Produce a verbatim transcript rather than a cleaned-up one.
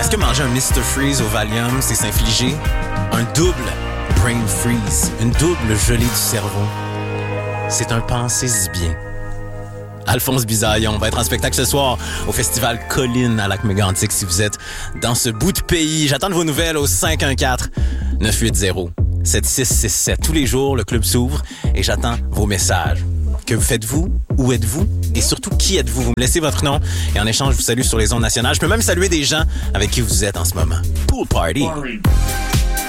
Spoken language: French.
que manger un mister Freeze au Valium, c'est s'infliger un double brain freeze, une double gelée du cerveau? C'est un pensez-y bien. Alphonse Bisaillon va être en spectacle ce soir au Festival Colline à Lac-Mégantic si vous êtes dans ce bout de pays. J'attends de vos nouvelles au cinq un quatre neuf huit zéro sept six six sept. Tous les jours, le club s'ouvre et j'attends vos messages. Que faites-vous? Où êtes-vous? Et surtout, qui êtes-vous? Vous me laissez votre nom et en échange, je vous salue sur les ondes nationales. Je peux même saluer des gens avec qui vous êtes en ce moment. Pool Party!